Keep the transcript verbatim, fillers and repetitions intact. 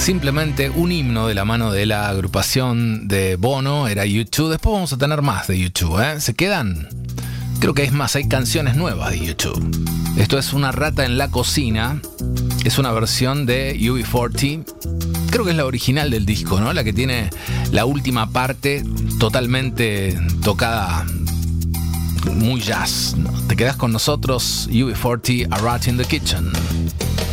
Simplemente un himno de la mano de la agrupación de Bono, era U dos. Después vamos a tener más de U dos, ¿eh? ¿Se quedan? Creo que es más, hay canciones nuevas de U dos. Esto es Una rata en la cocina. Es una versión de U B cuarenta. Creo que es la original del disco, ¿no? La que tiene la última parte totalmente tocada, muy jazz, ¿no? Te quedas con nosotros, U B cuarenta, A Rat in the Kitchen.